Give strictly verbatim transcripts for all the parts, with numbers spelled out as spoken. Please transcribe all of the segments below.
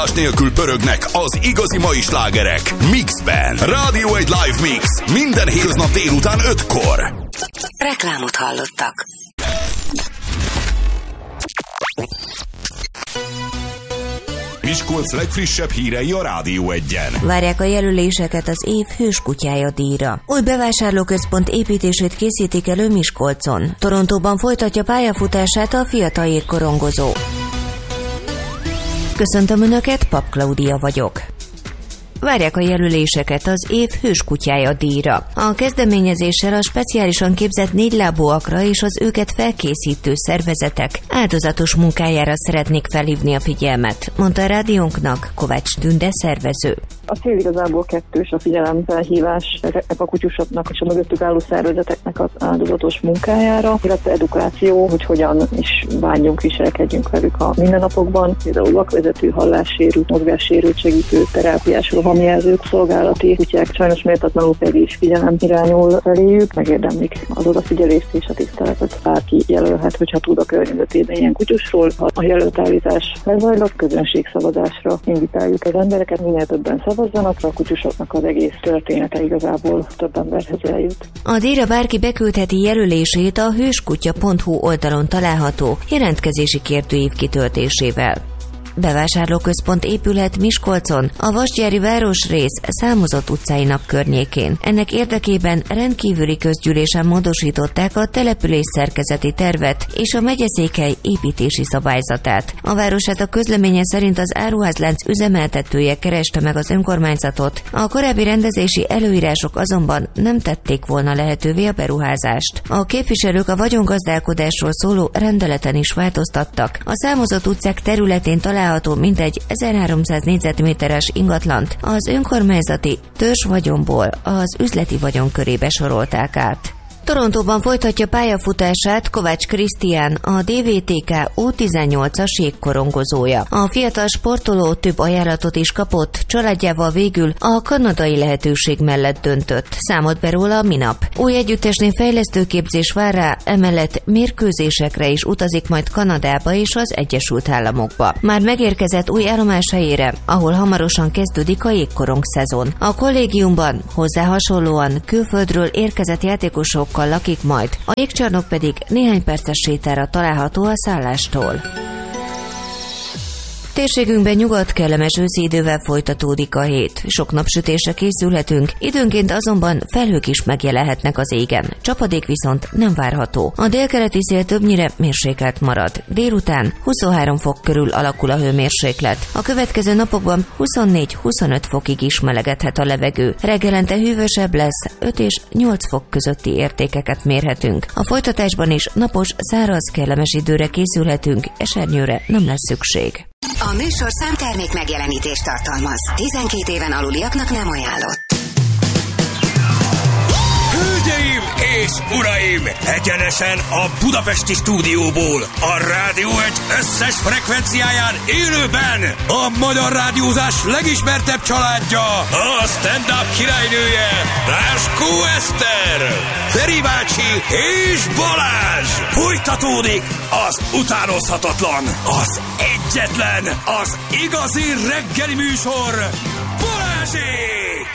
nélkül pörögnek az igazi mai slágerek Mixben. Rádió egy Live Mix. Minden hétköznap délután ötkor. Reklámot hallottak. Miskolc legfrissebb hírei a Rádió egyen. Várják a jelöléseket az év hőskutyája díjra. Új bevásárlóközpont építését készítik elő Miskolcon. Torontóban folytatja pályafutását a fiatal jégkorongozó. Köszöntöm Önöket, Pap Klaudia vagyok. Várják a jelöléseket az év hőskutyája díjra. A kezdeményezéssel a speciálisan képzett négylábúakra és az őket felkészítő szervezetek áldozatos munkájára szeretnék felhívni a figyelmet, mondta a rádiónknak Kovács Tünde szervező. A cél igazából kettős, a figyelemfelhívás ezeknek a kutyusoknak és a mögöttük álló szervezeteknek az áldozatos munkájára, illetve edukáció, hogy hogyan is bánjunk, viselkedjünk velük a mindennapokban. Például vakvezető, hallássérült, mozgássérült segítő, terápiás rohamjelzők, szolgálati kutyák, sajnos méltatlanul pedig is figyelem irányul feléjük, megérdemlik az odafigyelést és a tiszteletet. Bárki jelölhet, hogyha tud a környezetében ilyen kutyusról. Ha a jelöltállítás lezajlott, közönségszavazásra invitáljuk az embereket, minél többen szavazzanak, a kutyusoknak az egész története igazából több emberhez eljut. A díjra bárki beküldheti jelölését a hőskutya pont hu oldalon található jelentkezési kérdőív kitöltésével. Bevásárlóközpont épülhet Miskolcon, a Vasgyári városrész számozott utcáinak környékén. Ennek érdekében rendkívüli közgyűlésen módosították a település szerkezeti tervet és a megyeszékhely építési szabályzatát. A városát a közleménye szerint az áruházlánc üzemeltetője kereste meg az önkormányzatot, a korábbi rendezési előírások azonban nem tették volna lehetővé a beruházást. A képviselők a vagyongazdálkodásról szóló rendeleten is változtattak. A számozott utcák területén található mintegy ezerháromszáz négyzetméteres ingatlant az önkormányzati törzs vagyonból az üzleti vagyon körébe sorolták át. Torontóban folytatja pályafutását Kovács Krisztián, a dé vé té ká U tizennyolcas jégkorongozója. A fiatal sportoló több ajánlatot is kapott, családjával végül a kanadai lehetőség mellett döntött. Számolt be róla minap. Új együttesnél fejlesztőképzés vár rá, emellett mérkőzésekre is utazik majd Kanadába és az Egyesült Államokba. Már megérkezett új állomáshelyére, ahol hamarosan kezdődik a jégkorong szezon. A kollégiumban hozzá hasonlóan külföldről érkezett játékosok lakik majd, a jégcsarnok pedig néhány perces sétára található a szállástól. Térségünkben nyugat kellemes őszi idővel folytatódik a hét. Sok napsütésre készülhetünk, időnként azonban felhők is megjelenhetnek az égen. Csapadék viszont nem várható. A délkeleti szél többnyire mérsékelt marad. Délután huszonhárom fok körül alakul a hőmérséklet. A következő napokban huszonnégy-huszonöt fokig is melegedhet a levegő. Reggelente hűvösebb lesz, öt és nyolc fok közötti értékeket mérhetünk. A folytatásban is napos, száraz, kellemes időre készülhetünk, esernyőre nem lesz szükség. A műsor számtermék megjelenítést tartalmaz. tizenkét éven aluliaknak nem ajánlott. Hölgyeim és uraim! Egyenesen a budapesti stúdióból, a Rádió egy összes frekvenciáján élőben a magyar rádiózás legismertebb családja, a stand-up királynője, Láskó Eszter, Feri bácsi és Balázs! Folytatódik az utánozhatatlan, az egyetlen, az igazi reggeli műsor, Balázsék!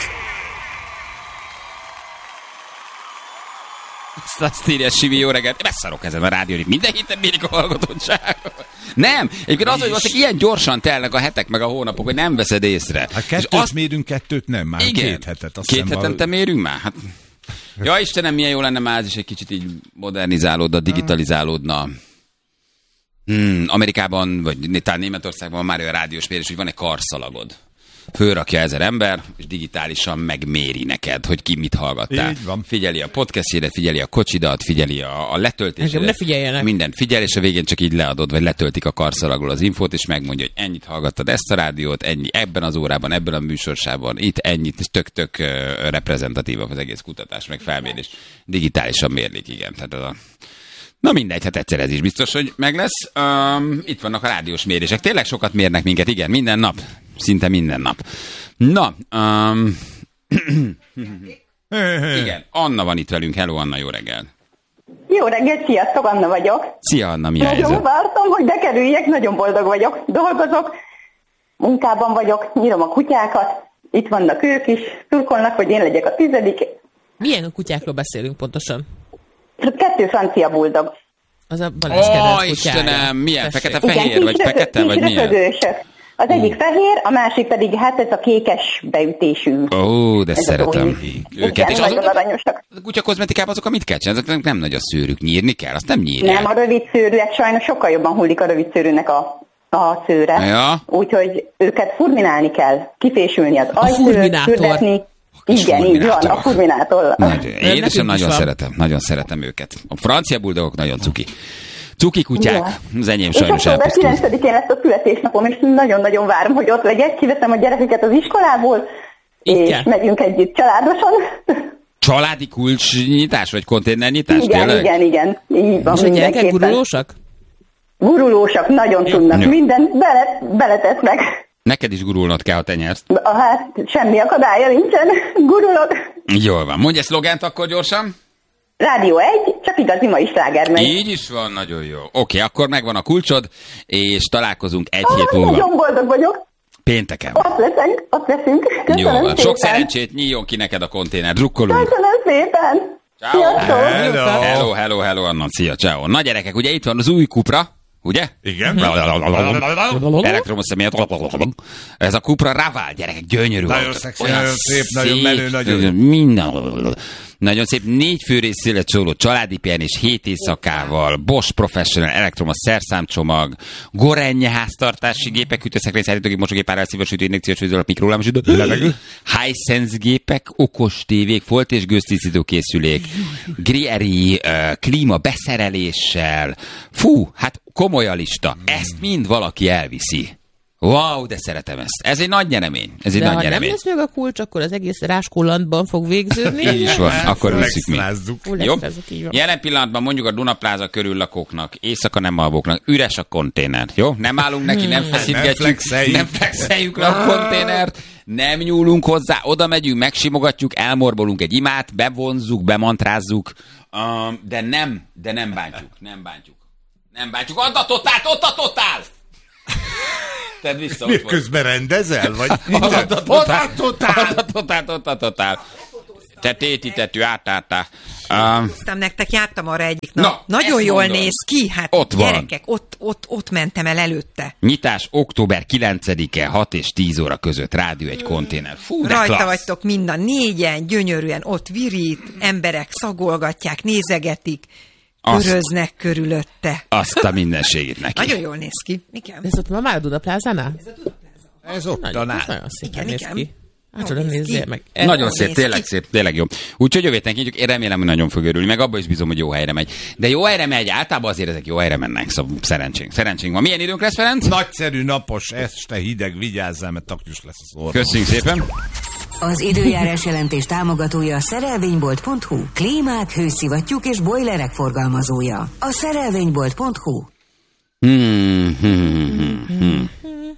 Azt írja Sivi, jó reggelt. Beszarok ezen a rádión, hogy minden héten bírik a hallgatottságot. Nem, egyébként az, hogy most ilyen gyorsan telnek a hetek meg a hónapok, hogy nem veszed észre. Hát kettőt azt... mérünk, kettőt nem, már igen, két hetet. Azt két hetente a... mérünk már? Hát... Ja Istenem, milyen jó lenne már ez is egy kicsit így modernizálódna, digitalizálódna. Hmm, Amerikában, vagy talán Németországban már olyan rádiós mérés, hogy van egy karszalagod. Fölrakja ezer ember, és digitálisan megméri neked, hogy ki mit hallgattál. Figyeli a podcastjédet, figyeli a kocsidat, figyeli a, a letöltésedet. Ne figyeljenek. Mindent figyel, és a végén csak így leadod, vagy letöltik a karszalagról az infót, és megmondja, hogy ennyit hallgattad ezt a rádiót, ennyi ebben az órában, ebben a műsorsában, itt ennyit, és tök-tök uh, reprezentatívabb az egész kutatás, meg felmérés. Digitálisan mérlik, igen. Tehát az a... Na mindegy, hát egyszer ez is biztos, hogy meg lesz. Um, itt vannak a rádiós mérések. Tényleg sokat mérnek minket, igen, minden nap. Szinte minden nap. Na, um, igen, Anna van itt velünk. Hello, Anna, jó reggel. Jó reggelt, sziasztok, Anna vagyok. Szia, Anna, mi a Nagyon helyzet? vártam, hogy bekerüljek, nagyon boldog vagyok. Dolgozok, munkában vagyok, nyírom a kutyákat, itt vannak ők is, szurkolnak, hogy én legyek a tizedik. Milyen kutyákról beszélünk pontosan? Kettő francia buldog. Az a Balázs kedvenc kutyája. Ó, Istenem, milyen? Fekete-fehér, igen, vagy röpö, fekete, vagy milyen? Röpögősök. Az egyik hmm. fehér, a másik pedig, hát ez a kékes beütésű. Ó, de ez szeretem őket. És nagyon azok, aranyosak. a kutya kozmetikában azok, amit kell csinálni, ezek nem nagy a szőrük, nyírni kell, azt nem nyírják. Nem, a rövid szőrűek sajnos sokkal jobban hullik a rövid szőrűnek a, a szőre. Ja. Úgyhogy őket furminálni kell, kifésülni az ajszőt, fürdetni. Igen, így van, a furminátor. Én is nagyon szeretem, nagyon szeretem őket. A francia buldogok nagyon cuki. Cuki kutyák, ja. Az enyém sajnos elpusztult. És október kilencedikén lesz a születésnapom, és nagyon-nagyon várom, hogy ott legyek. Kiveszem a gyerekeket az iskolából, és igen. Megyünk együtt családosan. Családi kulcsnyitás, vagy konténernyitás? Igen, tényleg? igen, igen. Így van, és a gyerekek gurulósak? Gurulósak, nagyon tudnak. Jó. Mindent bele, beletesznek. Neked is gurulnod kell, ha te nyersz. Hát, semmi akadálya nincsen. Gurulok. Jól van. Mondj egy szlogent akkor gyorsan. Rádió egy, csak igazi mai sláger megy. Így is van, nagyon jó. Oké, akkor megvan a kulcsod, és találkozunk egy ah, hét múlva. Nagyon boldog vagyok. Pénteken. Ott leszünk, ott leszünk. Köszönöm jó, szépen. Sok szerencsét, nyíljon ki neked a konténer. Drukkolunk. Köszönöm szépen. Ciao. Hello. hello, hello, hello, Anna. Szia, ciao. Na gyerekek, ugye itt van az új Cupra, ugye? Igen. Elektromos személyet. Ez a Cupra Raval, gyerekek, gyönyörű. Nagyon szexi, nagyon szép, nagyon menő, nagyon... Minden... Nagyon szép, négy főrészszéle szóló családi pihenés hét éjszakával, Bosch Professional elektromos szerszámcsomag, Gorenje háztartási gépek, hűtőszekrény, szállítógép, mosógép, árás, szívasütő, indukciós főzőlap, mikrohullámosütő, levegő, Hisense gépek, okos tévék, folt és gőztisztító készülék, Grieri uh, klíma beszereléssel. Fú, hát komoly a lista. Ezt mind valaki elviszi. Wow, de szeretem ezt. Ez egy nagy nyeremény. Ez egy de nagy ha nyeremény. nem lesz meg a kulcs, akkor az egész ráskullandban fog végződni. Így is van, akkor visszük mi. Jó? Jó? Jelen pillanatban mondjuk a Dunapláza körül lakóknak, éjszaka nem alvóknak, üres a konténer. Jó? Nem állunk neki, nem feszítgetjük, nem flexeljük le a konténert, nem nyúlunk hozzá, oda megyünk, megsimogatjuk, elmorbolunk egy imát, bevonzzuk, bemantrázzuk, um, de nem, de nem bántjuk, nem bántjuk. Nem bántjuk. Add a totált, ott a totál! Tedd vissza, ott közben rendezel? Vagy ott a totál, ott a totál, ott a totál. Te tétítetű, átártál. Aztán nektek jártam arra egyik nap. Na, nagyon jól mondom. Néz ki, hát ott gyerekek, ott, ott, ott mentem el előtte. Nyitás október kilencedike, hat és tíz óra között, rádió egy konténer. Fú, de rajta klassz. vagytok mind négyen, gyönyörűen, ott virít, emberek szagolgatják, nézegetik. Köröznek körülötte. Azt a mindenségét neki. Nagyon jól néz ki. Igen. Ez ott ma már a Dunaplázánál? Ez a Dunaplázánál. Ez ott tanál. Nagyon szépen igen, néz ki. Hát oda nézzél meg. Nagyon szép, tényleg szép, tényleg jó. Úgyhogy jövő héten kintjük, én remélem, hogy nagyon fog örülni, meg abban is bízom, hogy jó helyre megy. De jó helyre megy, általában azért ezek jó helyre mennek, szóval szerencsénk. Szerencsénk van. Milyen időnk lesz, Ferenc? Nagyszerű, napos, este hideg, vigyázzál, mert taknyos lesz az orra. Köszönjük szépen. Az időjárás jelentés támogatója a szerelvénybolt pont hu. Klímák, hőszivattyúk és bojlerek forgalmazója. A szerelvénybolt pont hu. Hmm, hmm, hmm, hmm.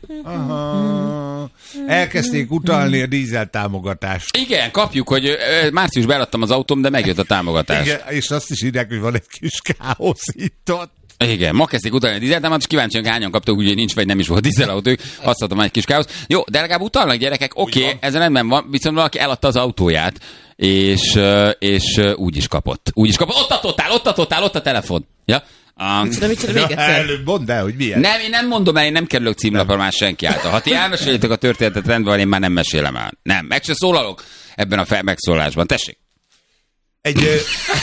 Aha. Elkezdték utalni a dízel támogatást. Igen, kapjuk, hogy ö, márciusban eladtam az autóm, de megjött a támogatás. Igen, és azt is írják, hogy van egy kis káosz itt ott. Igen, ma kezdték utalni a dízeltámogatást, és kíváncsiak, hányan kaptak, úgyhogy nincs vagy nem is volt dízelautójuk, azt adtam egy kis káosz. Jó, de legalább utalnak gyerekek, oké, okay, ez rendben van, viszont valaki eladta az autóját, és, és úgy is kapott. Úgy is kapott, ott a totál, ott a totál, ott a telefon. Ja? Um, de mit csinál még egyszer? Előbb mondd el, hogy milyen. Nem, én nem mondom el, én nem kerülök címlapra már senki által. Ha ti elmesélitek a történetet, rendben van, én már nem mesélem el. Nem, meg se szólalok ebben a fe- megszólásban. Tessék. Egy...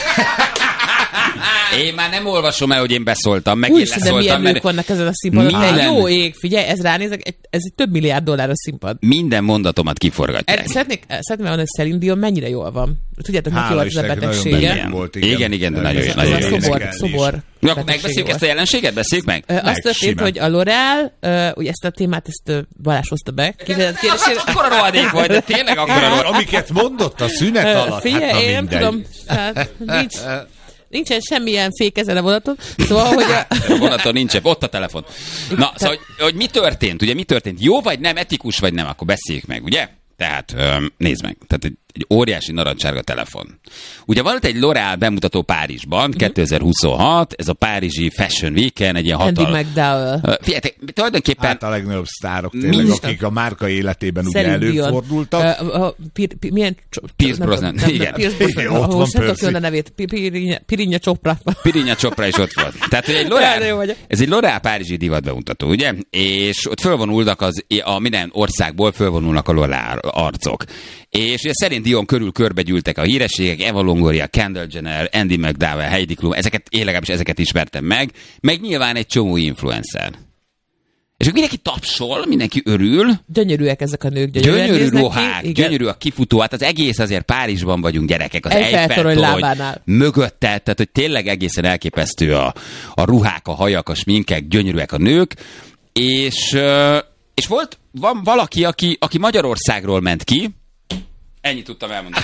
Én már nem olvasom el, hogy én beszóltam, meg Új, én leszóltam. De milyen mert... nők vannak ezen a színpadon. Minden... Jó ég, figyelj, ez ránézek, ez egy több milliárd dolláros színpad. Minden mondatomat kiforgatják. Er, szeretnék, szeretném mondani, hogy Celine Dion mennyire jól van. Tudjátok, neki volt ez a betegsége. Volt, igen. igen, igen, de nagyon jó. Nagyon jó. Szobor, szobor. Na, akkor megbeszéljük ezt a jelenséget? Beszéljük meg? Ö, azt történt, hogy a L'Oréal, ugye ezt a témát, ezt Balázs hozta be. Akkora rohadék vagy, de tényleg akkora rohadék. Amiket mondott a szünet alatt, figyelj, hát na én nem tudom, hát nincs... Nincsen semmilyen fék ezen a vonaton. Szóval, hogy a... a vonaton nincsen, ott a telefon. Na, szóval, hogy, hogy mi történt? Ugye mi történt? Jó vagy nem, etikus vagy nem? Akkor beszéljük meg, ugye? Tehát, nézd meg. Tehát egy óriási narancsárga telefon. Ugye volt egy L'Oréal bemutató Párizsban, uh-huh. kétezer-huszonhat, ez a párizsi Fashion Week-en, egy ilyen hatal... Andy McDowell. Uh, figyeljetek, tulajdonképpen... Hát a legnagyobb sztárok tényleg, mi? akik a márka életében ugye előfordultak. Uh, uh, pir, pir, milyen... Pierce Brosnan, igen. Pierce Brosnan, ahhoz sem tudok jönni a nevét. Pirinha Chopra. Pirinha Chopra is ott volt. Tehát, hogy egy L'Oréal, ez egy L'Oréal párizsi divat bemutató, ugye? És ott fölvonulnak az, a minden országból fölvonulnak a L'Oréal arcok. És ugye szerint Dion körül körbegyűltek a hírességek, Eva Longoria, Kendall Jenner, Andy McDowell, Heidi Klum, ezeket, én legalábbis ezeket ismertem meg, meg nyilván egy csomó influencer. És mindenki tapsol, mindenki örül. Gyönyörűek ezek a nők, gyönyörűek. Gyönyörű ruhák, gyönyörű a kifutó, hát az egész azért Párizsban vagyunk gyerekek, az Eiffel-torony mögötte, tehát hogy tényleg egészen elképesztő a, a ruhák, a hajak, a sminkek, gyönyörűek a nők, és, és volt van valaki, aki, aki Magyarországról ment ki, ennyit tudtam elmondani.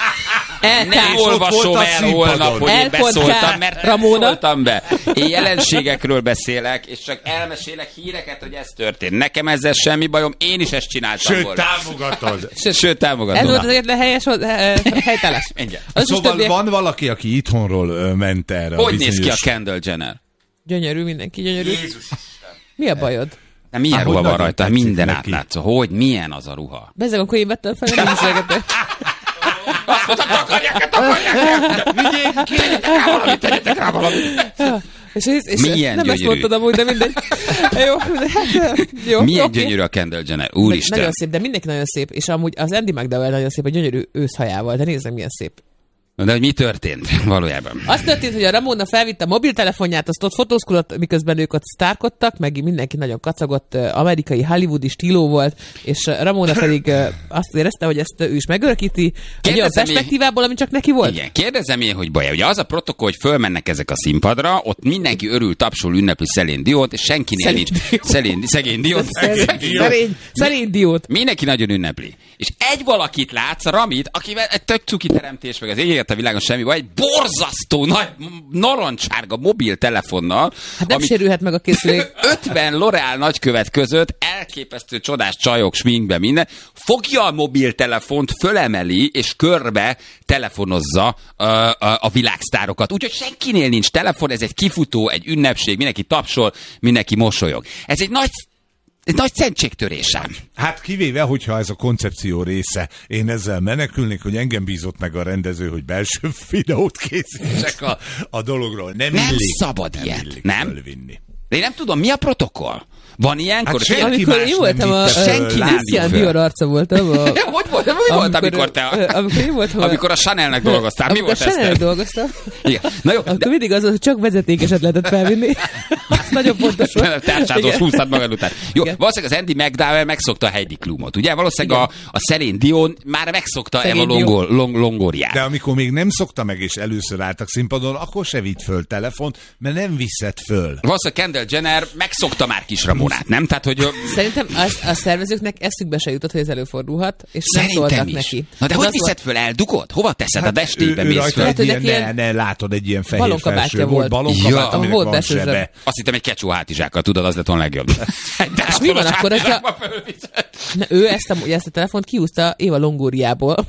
Nem olvasom el holnap, hogy én beszóltam, mert nem szóltam be. Én jelenségekről beszélek, és csak elmesélek híreket, hogy ez történt. Nekem ezzel semmi bajom, én is ezt csináltam Sőt, volna. támogatod. Sőt, Sőt, támogatod. Ez volt az egyetlen helyes, helyteles. Szóval többiek... van valaki, aki itthonról ment erre. Hogy néz ki a Kendall Jenner? Gyönyörű, mindenki gyönyörű. Jézus Mi a bajod? Nem, milyen Há, ruha van rajta? Minden átlátszó. Hogy milyen az a ruha? Bezzeg, akkor én vettem fel, nem beszélgetek. Azt mondtam, takarják, takarják! Vigyék ki! Tegyetek rá valamit, tegyetek rá valamit! És, és, és milyen nem gyönyörű. Ezt mondtad amúgy, de mindegy. Jó, jó, milyen okay. gyönyörű a Kendall Jenner, úristen. Nagyon szép, de mindenki nagyon szép. És amúgy az Andy McDowell nagyon szép, a gyönyörű őszhajával, de nézzem, milyen szép. De hogy mi történt valójában? Az történt, hogy a Ramona felvitte a mobiltelefonját, azt ott fotózkodott, miközben ők ott sztárkodtak, meg mindenki nagyon kacagott, amerikai hollywoodi stíló volt, és Ramona pedig azt érezte, hogy ezt ő is megörökíti egy olyan perspektívából, ami csak neki volt. Igen, kérdezem én, hogy baj. Ugye az a protokoll, hogy fölmennek ezek a színpadra, ott mindenki örül, tapsol, ünnepli Celine Diont, és senkinél nincs Szegény Diont. Celine Diont. Mindenki nagyon ünnepli. És egy valakit látsz, Ramit, akivel egy tök cuki teremtés, meg az égért a világon semmi baj, egy borzasztó nagy narancsárga mobiltelefonnal. Hát nem ami sérülhet meg a készülék. ötven L'Oréal nagykövet között elképesztő csodás csajok, sminkbe minden. Fogja a mobiltelefont, fölemeli, és körbe telefonozza uh, a, a világsztárokat. Úgyhogy senkinél nincs telefon, ez egy kifutó, egy ünnepség, mindenki tapsol, mindenki mosolyog. Ez egy nagy Ez nagy szentségtörésem. Hát kivéve, hogyha ez a koncepció része. Én ezzel menekülnék, hogy engem bízott meg a rendező, hogy belső videót készítsek a, a dologról. Nem, nem illik, szabad nem ilyet, illik nem? fölvinni. De én nem tudom, mi a protokoll? Van ilyenkor? Hát senki amikor más én voltam nem a Christian Dior arca voltam. A... hogy volt? Mi volt, amikor te a... amikor, én voltam a... amikor a Chanelnek dolgoztál? Mi volt ez? Amikor a Chanelnek dolgoztam. Igen. Na jó, akkor de... mindig az, hogy csak vezetékeset lehetett felvinni. Ez nagyon fontos volt. Tárcsádós húztad magad után. Jó, igen. Valószínűleg az Andy McDowell megszokta a Heidi Klumot, ugye? Valószínűleg a, a Celine Dion már megszokta Szegény Eva Longo, long, Longoriát. De amikor még nem szokta meg, és először álltak színpadon, akkor se vitt föl telefont, mert nem viszed föl. Valószínűleg Kendall Jenner megszokta már kis Ramonát, nem? Tehát, hogy... Szerintem az, a szervezőknek eszükbe se jutott, hogy ez előfordulhat, és nem szóltak is. neki. Na de az hogy viszed föl, eldugod? Hova teszed? Hát a destébe mész föl? Egy ilyen, ne, ne, látod, egy ilyen fehér felső volt. Balonkabát, aminek volt van sebe. Azt hittem egy kecsó hátizsákkal, tudod, az lett volna legjobb. És mi van akkor, hogyha... Na, ő ezt a, ezt a telefont kiúzta Éva Longóriából.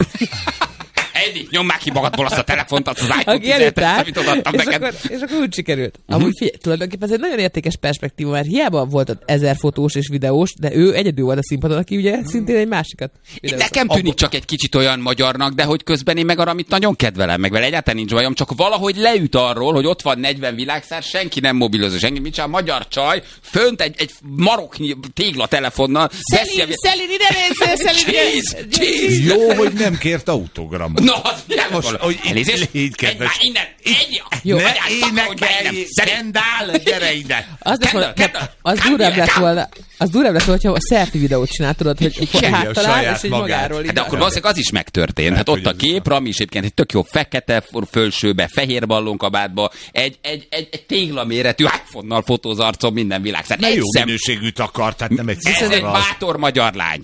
Edi, nyom már ki magadból azt a telefont, azt az iPhone tizenhetet, amit odaadtam és neked. Akkor, és akkor úgy sikerült. Uh-huh. Amúgy figyelj, tulajdonképpen ez egy nagyon értékes perspektíva, mert hiába volt ott ezer fotós és videós, de ő egyedül volt a színpadon, aki ugye szintén egy másikat. Nekem tűnik csak egy kicsit olyan magyarnak, de hogy közben én meg arra, amit nagyon kedvelem, meg vele egyáltalán nincs bajom, csak valahogy leüt arról, hogy ott van negyven világszár, senki nem mobilozó, senki, mit csinál, magyar csaj, fönt egy, egy maroknyi tégla telefonnal. Szelin, Szelin, ide nézzél, Szelin, Jó, hogy nem kért autogramot. No, az most, hogy elnézést, így kedves. Egy, innen, egy, jó, ne énekelj, Kendall, gyere ide. Az, az durább lett volna, az durább lett volna, hogyha a selfie videót csinál, tudod, hogy háttalál, és egy magáról. De akkor valószínűleg az is megtörtént. Hát ott a kép, Rami is egyébként egy tök jó fekete fölsőbe, fehér ballonkabátba, egy, egy, egy, egy téglaméretű iPhone-nal fotóz arcon minden világszár. Ne jó minőségűt akart, hát nem egy Ez egy bátor magyar lány.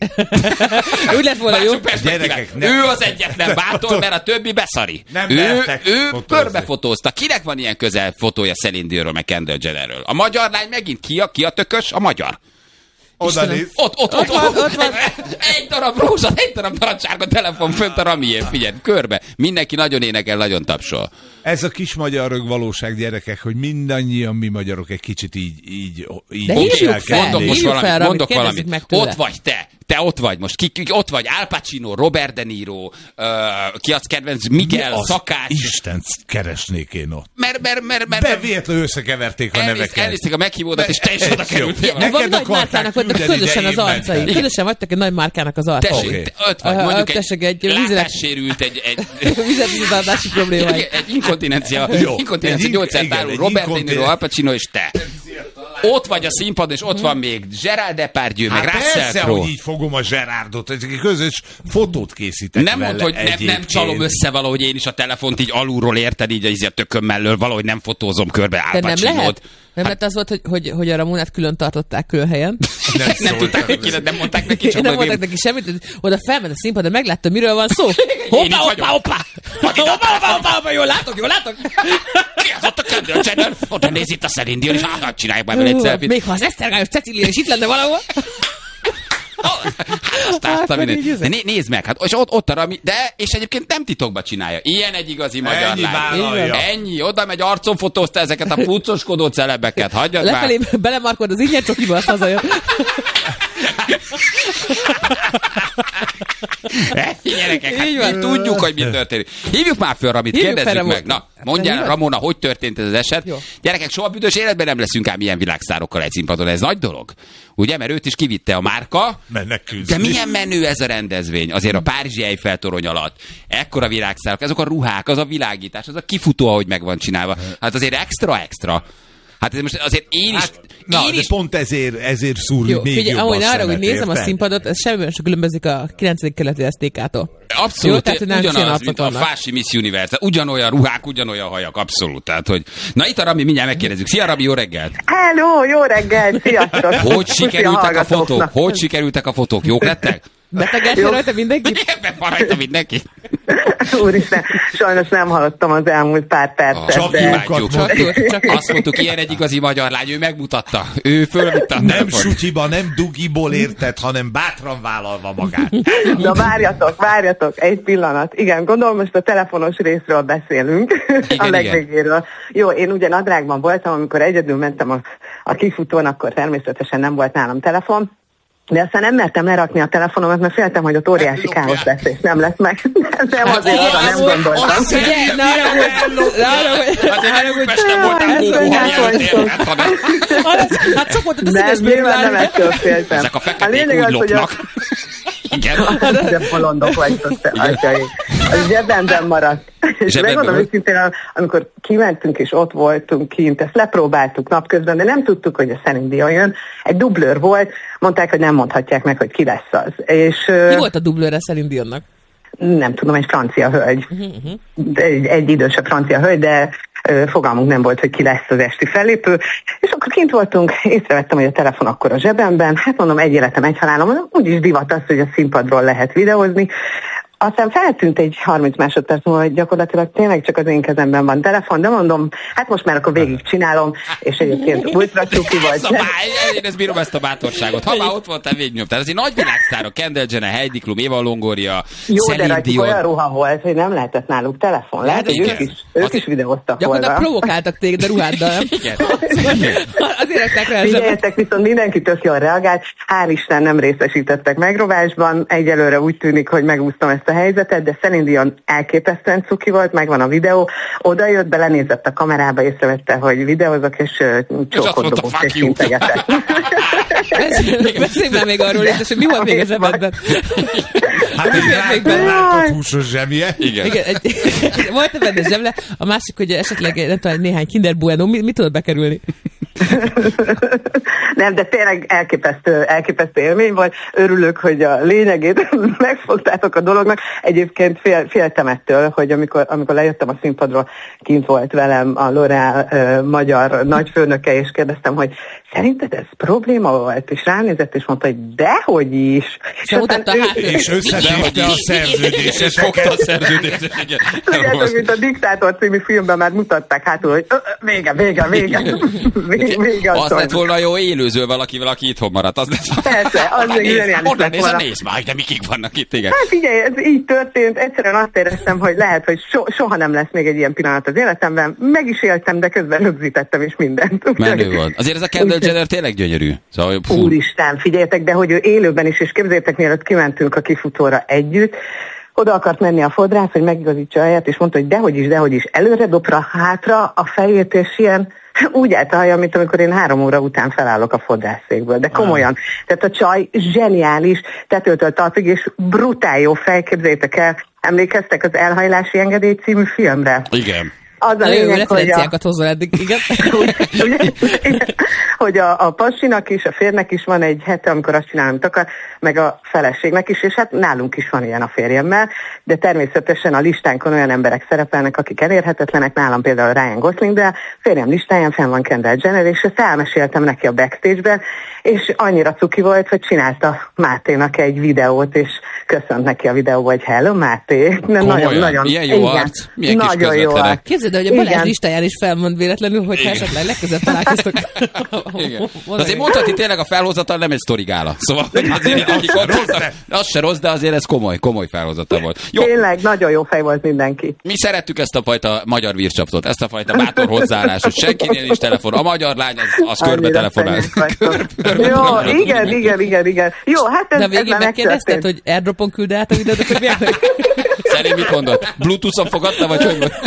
Úgy lett volna jó. Ő az egyetlen bátor, mert a többi beszari. Nem ő ő körbefotózta. Kinek van ilyen közel fotója Celine Dionról, meg Kendall Jennerről? A magyar lány megint ki a, ki a tökös? A magyar. Oda néz. Ott, ott, ott, ott, ott van. Egy darab rózsa, egy darab narancsárga telefon fönt a Ramiért, figyelj, körbe. Mindenki nagyon énekel, nagyon tapsol. Ez a kis magyar rögvalóság, gyerekek, hogy mindannyian mi magyarok egy kicsit így így így. De hívjuk fel, mondok most hívjuk valamit, fel, mondok valamit. Ott Ott vagy te. Te ott vagy most, ki, ki ott vagy, Al Pacino, Robert De Niro, uh, ki az kedvenc, Miguel, az Szakács. Isten keresnék én ott. Mert, mert, mert, mert... Bevéletlenül összekeverték a neveket. Elnézték a meghívódat, és te is oda kerültél. Meg van nagy márkának vagytok közösen az arcai. Közösen vagytok egy nagy márkának az arcai. Tessék, ott vagy, mondjuk egy látássérült, egy... Vizetvizetartási probléma. Egy inkontinencia, inkontinencia gyógyszertárú, Robert De Niro, Al Pacino és te. Ott vagy a színpadon, és ott van még Gerard Depardieu, meg hát Russell persze, Crowe. hogy így fogom a Gerardot, egy közös fotót készítek nem vele. mondd, hogy nem, nem csalom össze valahogy én is a telefont így alulról érted, így a tököm mellől, valahogy nem fotózom körbe Al Pacinót. Nem lehet? Nem hát... lehet az volt, hogy, hogy, hogy a Ramonát külön tartották külön helyen. Nem, nem tudták neki, nem mondták neki csak. Nem mondták neki semmit, oda felment a színpadra, meglátta, miről van szó. Hoppá, hoppá, hoppá! Hoppá, hoppá, hoppá, hoppá, jól látok, jól látok! Ki az ott a Kendall Jenner? Oda néz itt a Celine Dion, és hát csináljuk már vele egy selfie-t. Még ha az Esztergályos Cecília is itt lenne valahol. Hát, de né, nézd meg, hát és ott, ott arra, de, és egyébként nem titokba csinálja. Ilyen egy igazi magyar Ennyi lány. vállalja. Ennyi, oda megy, arcon fotózta ezeket a puccoskodó celebeket. Hagyjad már. Lefelé belemarkod az ingyen csokiba, azt hazajön. Gyerekek, hát mi tudjuk, hogy mi történik. Hívjuk már föl, Ramit, kérdezzük meg. Na, mondjál, Ramona, hogy történt ez az eset? Jó. Gyerekek, soha büdös életben nem leszünk ám ilyen világszárokkal egy színpadon. Ez nagy dolog. Ugye, mert őt is kivitte a márka. De milyen menő ez a rendezvény? Azért a Párizsi Eiffel torony alatt. Ekkora világszárok, ezek a ruhák, az a világítás, az a kifutó, ahogy meg van csinálva. Hát azért extra, extra. Hát ez most azért én is... Hát, na, én de is... pont ezért, ezért szúrni még figyelj, jobban ahogy arra, hogy nézem érted? a színpadot, ez semmiben sem különbözik a kilencedik kerületi es té ká-tól. Abszolút, jó, tehát, ugyanaz, mint a Fási Miss Universe. Ugyanolyan ruhák, ugyanolyan hajak, abszolút. Tehát, hogy... Na itt a Rami, mindjárt megkérdezzük. Szia Rami, jó reggelt! Hello, jó reggelt, sziasztok! Hogy sikerültek a fotók? Hogy sikerültek a fotók? Jók lettek? Betegedtél rajta mindenki? Ebben van rajta mindenki. Úristen, sajnos nem hallottam az elmúlt pár percet. Csak imádjuk. Azt mondtuk, ilyen egy igazi magyar lány, ő megmutatta. Ő fölvitte a nem sutyiba, nem dugiból érted, hanem bátran vállalva magát. Na várjatok, várjatok, egy pillanat. Igen, gondolom most a telefonos részről beszélünk, igen, a legvégéről. Jó, én ugye nadrágban voltam, amikor egyedül mentem a, a kifutón, akkor természetesen nem volt nálam telefon. De aztán nem mertem lerakni a telefonomat, mert féltem, hogy ott óriási káosz lesz, és nem lesz meg. Nem azért oda nem gondoltam. Ugye, ne arra, hogy Pesten voltál kókóha mielőtt érhet, hát csak mondtad a színes Nem, nyilván nem ettől féltem. Ezek a feketék úgy lopnak. Igen. De bolondok vagytok, atyai. Az zsebemben maradt. És megmondom őszintén, amikor kimentünk és ott voltunk kint, ezt lepróbáltuk napközben, de nem tudtuk, hogy a Celine Dion jön. Egy dublőr volt, mondták, hogy nem mondhatják meg, hogy ki lesz az. És, ki volt a dublőre Celine Dionnak? Nem tudom, egy francia hölgy. Uh-huh. Egy, egy idősebb francia hölgy, de fogalmunk nem volt, hogy ki lesz az esti fellépő, és akkor kint voltunk, észrevettem, hogy a telefon akkor a zsebemben, hát mondom, egy életem, egy halálom, úgyis divat az, hogy a színpadról lehet videózni. Aztán feltűnt egy harminc másodperc múlva, hogy gyakorlatilag tényleg csak az én kezemben van telefon, de mondom, hát most már akkor végig csinálom, és egyébként ultra cuki vagy. Én ezt bírom, ezt a bátorságot. Ha már ott voltál, végignyomtál. Ez egy nagy világsztárok, Kendall Jenner, Heidi Klum, Éva Longoria, jó, Celine de rajtuk olyan ruha volt, hogy nem lehetett náluk telefon. Lehet, hogy ők is, ők is videóztak volna. Gyakorlatilag provokáltak téged a ruháddal, nem? Igen. Azért lettek rá. Figyeljetek, viszont mindenki tök jól reagált. Hál' Isten nem részesítettek megrovásban. Egyelőre úgy tűnik, hogy megúsztam ezt a helyzetet, de Celine Dion elképesztően cuki volt, megvan a videó. Oda jött, belenézett a kamerába, észrevette, hogy videózok, és uh, csókot dobott, és integetett. Beszélj már még arról, hogy mi volt még a zsebedben? Hát egy rátott húsos zsebje. Igen. Igen egy, volt-e benne zseble? A másik, hogy esetleg nem tudom, néhány Kinder Bueno, mi, mi tudod bekerülni? Nem, de tényleg elképesztő, elképesztő élmény volt. Örülök, hogy a lényegét megfogtátok a dolognak. Egyébként fél, féltem ettől, hogy amikor, amikor lejöttem a színpadról, kint volt velem a L'Oréal uh, magyar nagyfőnöke, és kérdeztem, hogy szerinted ez probléma volt? És ránézett, és mondta, hogy dehogy is. És, ő, és összetette a szerződéseket. És fogta a szerződéseket. Tudjátok, mint a Diktátor című filmben már mutatták hátul, hogy vége, vége, vége. vége az lett volna jó élőző valakivel, aki itthon maradt. Az lesz. Persze, az még zseniális lett volna. nézd már, de mikik vannak itt, igen. Hát figyelj, ez így történt. Egyszerűen azt éreztem, hogy lehet, hogy so, soha nem lesz még egy ilyen pillanat az életemben. Meg is éltem, de közben rögzítettem is mindent. Menő volt. Azért ez a Kendall Jenner tényleg gyönyörű. Szóval, úristen, figyeljetek, de hogy ő élőben is, és képzeljétek, mielőtt kimentünk a kifutóra együtt, oda akart menni a fodrász, hogy megigazítsa a helyet, és mondta, hogy dehogy is, dehogy is, előre dobra, hátra a fejét, és ilyen úgy állt a haja, mint amikor én három óra után felállok a fodrászszékből. De komolyan. Tehát a csaj zseniális, tetőtől talpig, és brutál jó fej, képzeljétek el. Emlékeztek az Elhajlási engedély című filmre? Igen. Az a lényeg, hogy a... hozol eddig, igen. ugye, hogy a, a pasinak is, a férnek is van egy hete, amikor azt csinál, amit akar, meg a feleségnek is, és hát nálunk is van ilyen a férjemmel, de természetesen a listánkon olyan emberek szerepelnek, akik elérhetetlenek, nálam például Ryan Gosling, de a férjem listáján fenn van Kendall Jenner, és ezt elmeséltem neki a backstage-ben, és annyira cuki volt, hogy csinálta Máténak egy videót, és köszönt neki a videóba, hogy hello Máté. Nagyon-nagyon. Milyen jó igen, arc, milyen nagyon kis jó arc. Képzeld, hogy a Balázs listáján is felmond véletlenül, hogy esetleg legközelebb találkoztok. Igen. Azért mondhatni tényleg a felhozatal nem egy sztorigála. Szóval azért, akik ott voltak, az se rossz, de azért ez komoly, komoly felhozata volt. Jó. Tényleg, nagyon jó fej volt mindenki. Mi szerettük ezt a fajta magyar vircsaptot, ezt a fajta bátor hozzáállás, hogy senkinél nincs telefon. A magyar lány az, az körbe telefonál. Jó, igen, igen, igen, igen. Jó, hát ez, de végén megkérdezted, hogy airdropon küld át a videót, hogy milyen? Szerint mit mondott? Bluetooth-on fogadta, vagy hogy volt?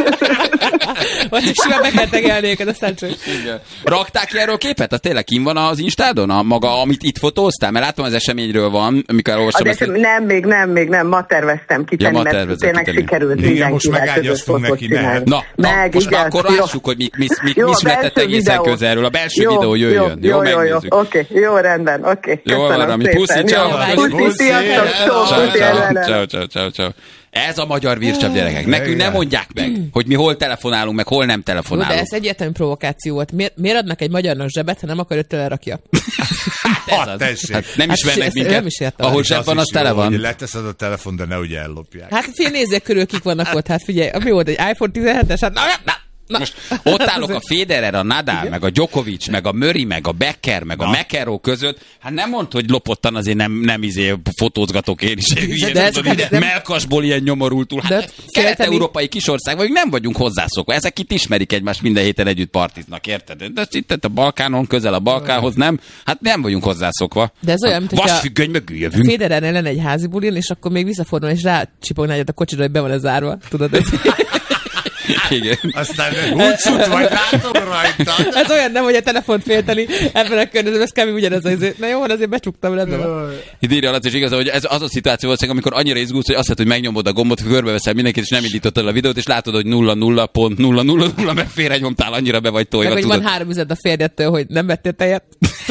Vagy simán meg kell tegelni őket, aztán csak. Igen. Rakták ki erről képet? Az tényleg kim van az Instádon? A maga, amit itt fotóztál? Mert látom, az eseményről van, amikor olvastam ezt. Nem, még nem, még nem. Ma terveztem kitenni, ja, mert tényleg kitenni. Sikerült mindenkivel közös fotót csinálni. Na, na meg, most igen, már akkor lássuk, hogy mi, mi, mi, jó, mi született egészen közelről. A belső jó, videó jöjjön. Jó, jó, jó, jó, jó. Oké, jó, rendben, oké. Jó, van, ami puszi, ciao. Puszi, sziasztok, ciao, ciao, ciao, ciao. Ez a magyar vircsap, gyerekek. Nekünk nem mondják meg, hogy mi hol telefonálunk, meg hol nem telefonálunk. De ez egyetlen provokáció volt. Miért, miért adnak egy magyarnak zsebet, ha nem akar, hogy telerakja? Hát, hát nem hát ismernek minket. Ahol zseb van, az tele van. Hogy leteszed a telefon, de nehogy ellopják. Hát figyelj, nézzék körül, kik vannak ott. Hát figyelj, mi volt egy iPhone tizenhetes? Hát na, na. Na. Most ott állok a Federer, a Nadal, igen? Meg a Djokovic, meg a Murray, meg a Becker, meg na. A McEnroe között. Hát nem mondd, hogy lopottan azért nem, nem izé fotózgatok én is. De ez tudod, nem... Melkasból ilyen nyomorultul. Hát kelet-európai kisország vagyunk, nem vagyunk hozzászokva. Ezek itt ismerik egymást, minden héten együtt partiznak, érted? De itt a Balkánon, közel a Balkánhoz nem. Hát nem vagyunk hozzászokva. De ez olyan, mint vasfüggöny mögül jövünk. Federer ellen egy házi bulin, és akkor még visszafordul, és rácsipogná egyet a kocsira, hogy be van ez zárva. Tudod, ez... Igen. Aztán úgy szút vagy, látom rajta. Ez olyan nem, hogy a telefont félteni ebben a környezetben, ez kb. Ugyanez azért. Na jó, azért becsuktam, rendben van. Itt írja alatt, és igaz, hogy ez az a szituáció volt, amikor annyira izgulsz, hogy azt hiszed, hogy megnyomod a gombot, körbeveszel mindenkit, és nem indítottad a videót, és látod, hogy nulla nulla pont nulla nulla nulla, mert félrenyomtál, annyira be vagy tojva. Meg, hogy van három üzenet a férjettől, hogy nem vettél tejet.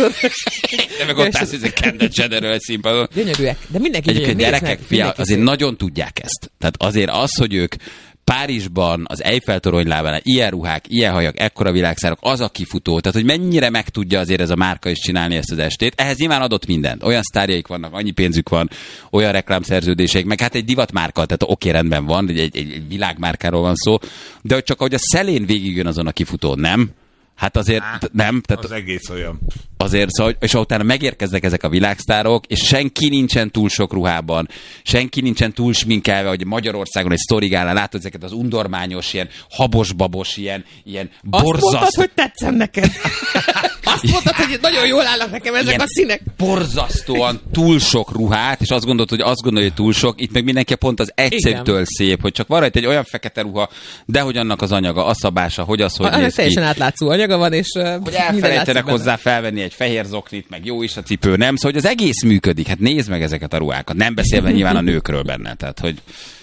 De meg ott állsz, hogy Kendall Jennerről egy színpadon. Gyönyörűek, de mindenki egyébként gyerekek, fia, azért nagyon tudják ezt. Tehát azért az, hogy ők Párizsban, az Eiffel toronylábán, ilyen ruhák, ilyen hajak, ekkora világszárok, az a kifutó. Tehát, hogy mennyire meg tudja azért ez a márka is csinálni ezt az estét. Ehhez nyilván adott mindent. Olyan sztárjaik vannak, annyi pénzük van, olyan reklámszerződéseik, meg hát egy divatmárka, tehát oké, rendben van, egy, egy, egy világmárkáról van szó, de hogy csak ahogy a szelén végigjön azon a kifutón, nem? Hát azért Há, nem. Tehát az egész olyan. Azért, szóval, és utána megérkeznek ezek a világsztárok, és senki nincsen túl sok ruhában, senki nincsen túl sminkelve, hogy Magyarországon egy sztorigálán látod ezeket az undormányos, ilyen habos-babos, ilyen, ilyen borzasztó... Azt mondtad, hogy tetszem neked. Azt mondtad, hogy nagyon jól állnak nekem ezek ilyen a színek. Borzasztóan túl sok ruhát, és azt gondolod, hogy azt gondolja, hogy túl sok, itt meg mindenki pont az egyszerűtől szép, hogy csak van rajta egy olyan fekete ruha, de hogy annak az anyaga, a szabása, hogy az, hogy a, néz ki. Teljesen átlátszó anyaga van, és hogy elfelejtenek hozzá felvenni egy fehér zoknit, meg jó is a cipő, nem? Szóval, hogy az egész működik. Hát nézd meg ezeket a ruhákat. Nem beszélve nyilván a nőkről benne. Tehát, hogy...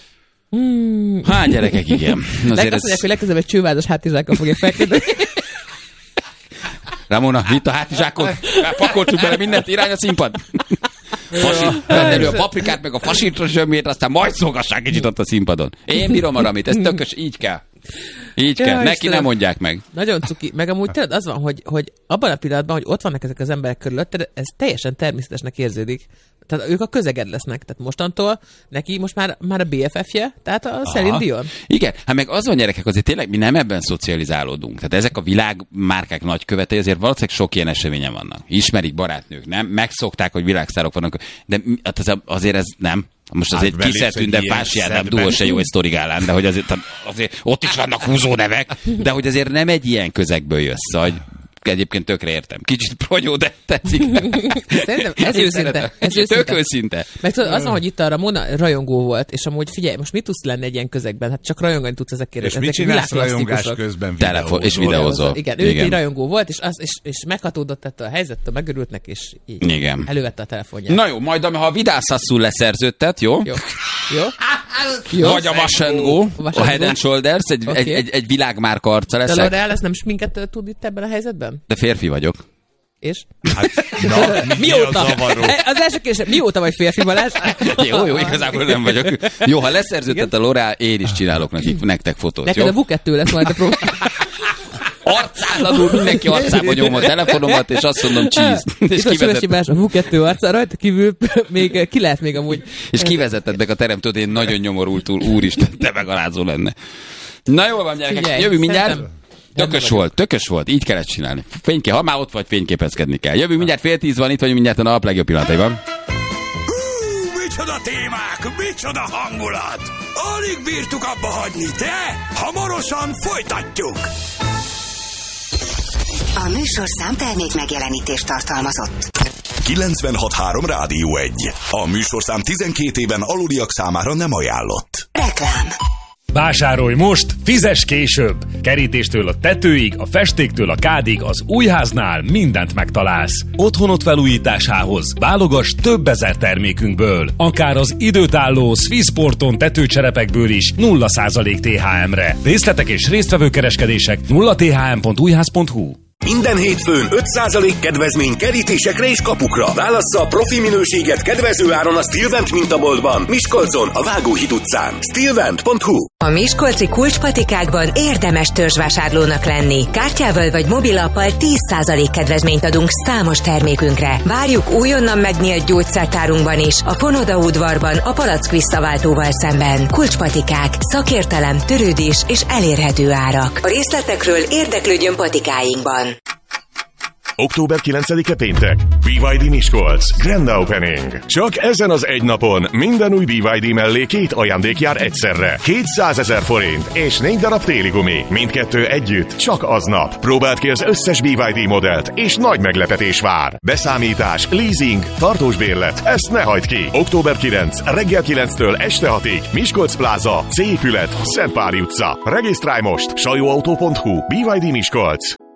Hmm. Hát, gyerekek, igen. Azért azt mondják, ez... hogy legközelebb egy csővázas hátizsákkal fogja felkérdeni. Ramona, vitt a hátizsákot? Pakoltuk bele mindent, irány a színpad. Fasit, elő a paprikát, meg a fasítra zsömjét, aztán majd szolgassák kicsit ott a színpadon. Én bírom a Ramit, ez tökös, így kell. Így Ja, kell, neki Istenem. nem mondják meg. Nagyon cuki. Meg amúgy tényleg az van, hogy, hogy abban a pillanatban, hogy ott vannak ezek az emberek körülötted, ez teljesen természetesnek érződik. Tehát ők a közeged lesznek. Tehát mostantól neki most már, már a bé ef ef-je, tehát a Celine Dion. Igen, hát meg az van, gyerekek, azért tényleg mi nem ebben szocializálódunk. Tehát ezek a világmárkák nagykövetei, azért valószínűleg sok ilyen eseményen vannak. Ismerik barátnők, nem? Megszokták, hogy világsztárok vannak, de hát azért ez nem. Most azért Hát kiszert tünde Fási Ádám duó se jó egy sztorigálán, de hogy azért, azért ott is vannak húzó nevek, de hogy azért nem egy ilyen közegből jössz, hogy egyébként tökre értem. Kicsit progyó, de tetszik. Szerintem ez őszinte. Ez Tök őszinte. őszinte. Meg tudod, az van, hogy itt a Ramona rajongó volt, és amúgy figyelj, most mit tudsz lenni egy ilyen közegben? Hát csak rajongani tudsz ezekért. És ezek mit csinálsz rajongás világklasszikusok. közben? Telefon, és videózol. Igen, ő Igen. egy rajongó volt, és, az, és, és meghatódott ettől a helyzettől, megörült neki, és így Igen. elővette a telefonját. Na jó, majd ha a Vidászaszul leszerződtet, jó? Jó. Jó? Jó? Vagy a Wash and Go, Wash a and Head Go. and Shoulders, egy, Oké. egy, egy, egy világmárka arca De leszek, L'Oreal, ez nem sminket tud itt ebben a helyzetben? de férfi vagyok. És? Hát, na, mi Mióta? a zavaró? Az első kérdés, mióta vagy férfi, Balázs? Jó, jó, igazából nem vagyok. Jó, ha leszerződtet a L'Oreal, én is csinálok nekik, nektek fotót, Neked jó? a vukettő lesz majd a pró. Arcáladul mindenki arcába nyom a telefonomat, és azt mondom cheese. És És a Sövesi kivezet, Balázs a vukettő arca, rajta kívül még ki lehet még amúgy. és kivezetednek a teremtőt, én nagyon nyomorultul, úristen, te megalázó lenne. Na jól van, gyerekek, Figyelj, jövünk mindjárt. szerintem- Tökös Rendben volt, tökös volt, így kellett csinálni. Fényké, ha már ott vagy, fényképezkedni kell. Jövünk mindjárt fél tíz van, itt vagyunk mindjárt a nap legjobb pillanataiban. Hú, micsoda témák, micsoda hangulat! Alig bírtuk abba hagyni, de hamarosan folytatjuk! A műsorszám termék megjelenítést tartalmazott. kilencvenhat három Rádió egy. A műsorszám tizenkét éven aluliak számára nem ajánlott. Reklám. Vásárolj most, fizes később! Kerítéstől a tetőig, a festéktől a kádig, az újháznál mindent megtalálsz. Otthonot felújításához válogass több ezer termékünkből. Akár az időtálló Swissporton tetőcserepekből is nulla százalék té há em-re. Részletek és résztvevő kereskedések nulla t h m pont újház pont h u. Minden hétfőn öt százalék kedvezmény kerítésekre és kapukra. Válassza a profi minőséget kedvező áron a Stilvent mintaboltban, Miskolcon, a Vágóhíd utcán. stilvent pont h u. A miskolci kulcspatikákban érdemes törzsvásárlónak lenni. Kártyával vagy mobilappal tíz százalék kedvezményt adunk számos termékünkre. Várjuk újonnan megnyílt gyógyszertárunkban is, a Fonoda udvarban, a Palack visszaváltóval szemben. Kulcspatikák, szakértelem, törődés és elérhető árak. A részletekről érdeklődjön patikáinkban. október kilencedike péntek. bé vé dé Miskolc. Grand Opening. Csak ezen az egy napon minden új bé vé dé mellé két ajándék jár egyszerre. kétszázezer forint és négy darab téli gumi. Mindkettő együtt csak aznap. Próbáld ki az összes bé vé dé modellt, és nagy meglepetés vár. Beszámítás, leasing, tartós bérlet. Ezt ne hagyd ki. október kilencedike reggel kilenctől este hatig. Miskolc Pláza, C épület, Szentpáli utca. Regisztrálj most. sajóautó pont h u. bé vé dé Miskolc.